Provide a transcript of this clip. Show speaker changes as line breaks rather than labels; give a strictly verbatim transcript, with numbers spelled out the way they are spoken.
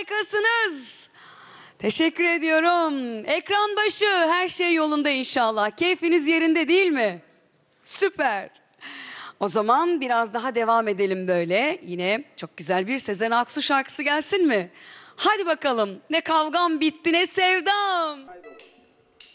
harikasınız. Teşekkür ediyorum. Ekran başı her şey yolunda inşallah. Keyfiniz yerinde değil mi? Süper. O zaman biraz daha devam edelim böyle. Yine çok güzel bir Sezen Aksu şarkısı gelsin mi? Hadi bakalım. Ne kavgam bitti ne sevdam.